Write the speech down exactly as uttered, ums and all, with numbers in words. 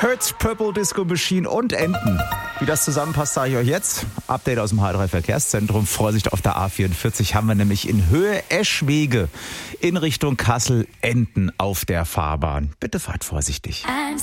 Hertz, Purple Disco Machine und Enten. Wie das zusammenpasst, sage ich euch jetzt. Update aus dem H drei Verkehrszentrum. Vorsicht, auf der A vierundvierzig haben wir nämlich in Höhe Eschwege in Richtung Kassel Enten auf der Fahrbahn. Bitte fahrt vorsichtig.